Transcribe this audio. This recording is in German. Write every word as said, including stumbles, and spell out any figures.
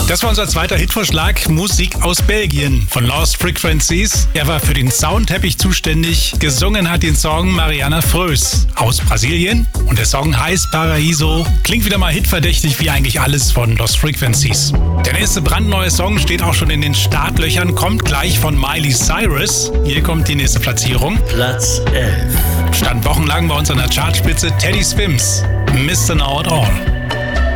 Das war unser zweiter Hitvorschlag, Musik aus Belgien von Lost Frequencies. Er war für den Soundteppich zuständig. Gesungen hat den Song Mariana Frös aus Brasilien. Und der Song heißt Paraíso. Klingt wieder mal hitverdächtig wie eigentlich alles von Lost Frequencies. Der nächste brandneue Song steht auch schon in den Startlöchern, kommt gleich von Miley Cyrus. Hier kommt die nächste Platzierung. Platz elf. Stand wochenlang bei uns an der Chartspitze Teddy Swims, Mister Know It All.